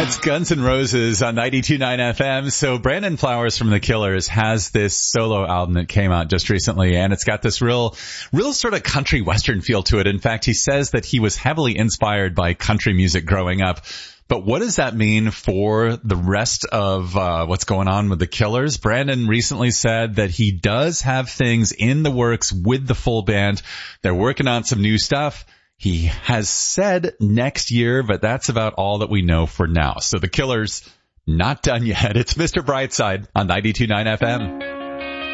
It's Guns N' Roses on 92.9 FM. So Brandon Flowers from The Killers has this solo album that came out just recently, and it's got this real sort of country western feel to it. In fact, he says that he was heavily inspired by country music growing up. But what does that mean for the rest of what's going on with The Killers? Brandon recently said that he does have things in the works with the full band. They're working on some new stuff. He has said next year, but that's about all that we know for now. So The Killers, not done yet. It's Mr. Brightside on 92.9 FM.